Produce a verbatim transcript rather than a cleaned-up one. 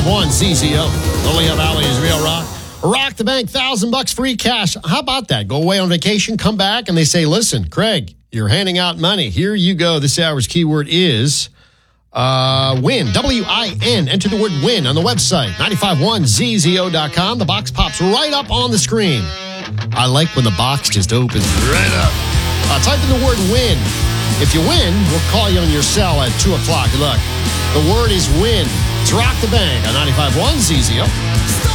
ninety-five point one Z Z O. Lillian Valley's Real Rock. Rock the Bank, thousand bucks free cash. How about that? Go away on vacation, come back, and they say, listen, Craig, you're handing out money. Here you go. This hour's keyword is uh, win. W I N. Enter the word win on the website, ninety-five point one Z Z O dot com. The box pops right up on the screen. I like when the box just opens right up. Uh, type in the word win. If you win, we'll call you on your cell at two o'clock. Good luck. The word is win. It's Rock the Bank on ninety-five point one Z Z O.